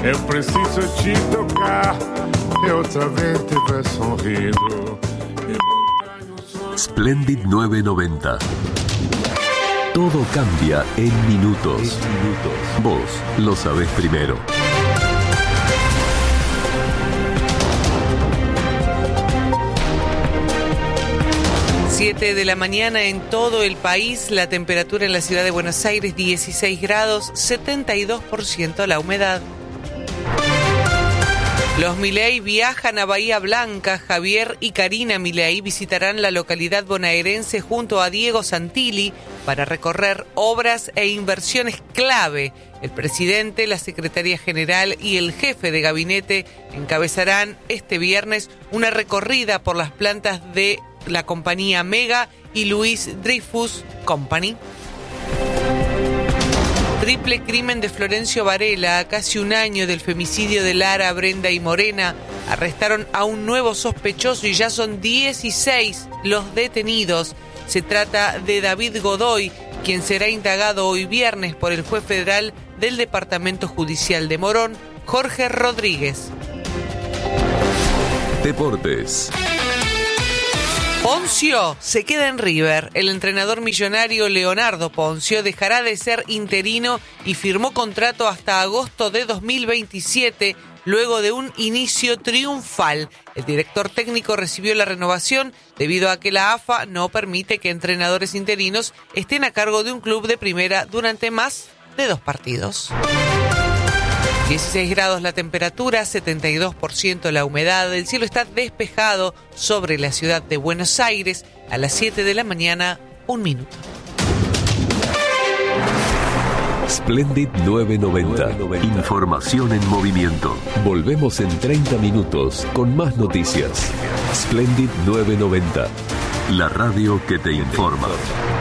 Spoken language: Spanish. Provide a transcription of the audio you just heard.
Eu preciso te tocar e outra vez te ver sorrindo. Splendid 990. Todo cambia en minutos. Vos lo sabés primero. Siete de la mañana en todo el país, la temperatura en la ciudad de Buenos Aires 16 grados, 72% la humedad. Los Milei viajan a Bahía Blanca. Javier y Karina Milei visitarán la localidad bonaerense junto a Diego Santilli para recorrer obras e inversiones clave. El presidente, la secretaria general y el jefe de gabinete encabezarán este viernes una recorrida por las plantas de la compañía Mega y Louis Dreyfus Company. Triple crimen de Florencio Varela. A casi un año del femicidio de Lara, Brenda y Morena, arrestaron a un nuevo sospechoso y ya son 16 los detenidos. Se trata de David Godoy, quien será indagado hoy viernes por el juez federal del Departamento Judicial de Morón, Jorge Rodríguez. Deportes. Ponzio se queda en River. El entrenador millonario Leonardo Ponzio dejará de ser interino y firmó contrato hasta agosto de 2027, luego de un inicio triunfal. El director técnico recibió la renovación debido a que la AFA no permite que entrenadores interinos estén a cargo de un club de primera durante más de 2 partidos. 16 grados la temperatura, 72% la humedad. El cielo está despejado sobre la ciudad de Buenos Aires. A las 7 de la mañana, 1 minuto. Splendid 990. Información en movimiento. Volvemos en 30 minutos con más noticias. Splendid 990. La radio que te informa.